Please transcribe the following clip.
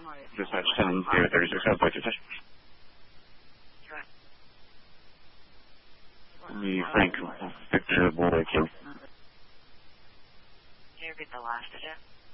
Dispatch 10-36, output dispatch. Frank, Victor, Boulder, Q. Can you repeat the last digit?